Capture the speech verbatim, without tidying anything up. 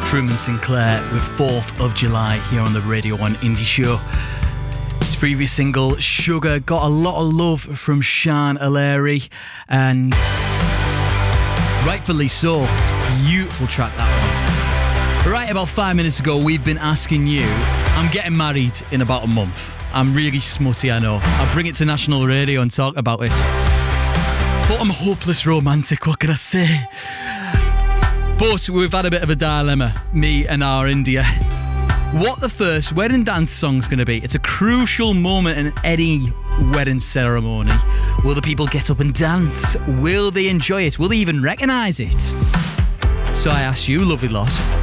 Truman Sinclair with fourth of July here on the Radio one Indie Show. His previous single, Sugar, got a lot of love from Sian O'Leary, and rightfully so. It's a beautiful track, that one. Right about five minutes ago, we've been asking you, I'm getting married in about a month. I'm really smutty, I know. I'll bring it to national radio and talk about it. But I'm hopeless romantic, what can I say? But we've had a bit of a dilemma, me and our India. What the first wedding dance song's going to be? It's a crucial moment in any wedding ceremony. Will the people get up and dance? Will they enjoy it? Will they even recognise it? So I asked you, lovely lot,